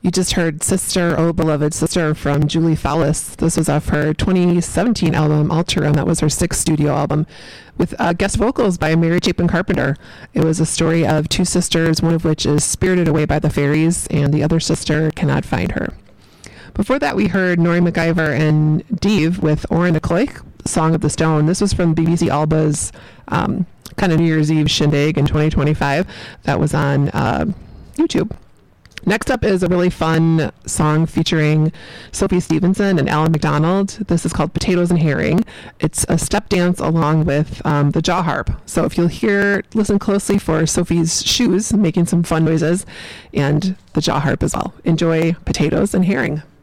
You just heard Sister, Oh Beloved Sister from Julie Fowlis. This was off her 2017 album, Alterum. That was her 6th studio album with guest vocals by Mary Chapin Carpenter. It was a story of 2 sisters, one of which is spirited away by the fairies, and the other sister cannot find her. Before that, we heard Nori MacGyver and Dave with Oren Acoich, Song of the Stone. This was from BBC Alba's kind of New Year's Eve shindig in 2025. That was on YouTube. Next up is a really fun song featuring Sophie Stevenson and Alan McDonald. This is called Potatoes and Herring. It's a step dance along with the jaw harp. So if you'll listen closely for Sophie's shoes making some fun noises and the jaw harp as well. Enjoy Potatoes and Herring.